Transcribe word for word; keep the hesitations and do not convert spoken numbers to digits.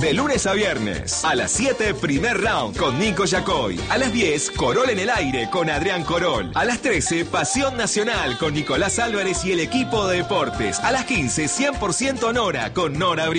De lunes a viernes. A las siete, primer round con Nico Yacoy. A las diez, Corol en el aire con Adrián Corol. A las trece, Pasión Nacional con Nicolás Álvarez y el equipo de deportes. A las quince, cien por ciento Nora con Nora Brizuela.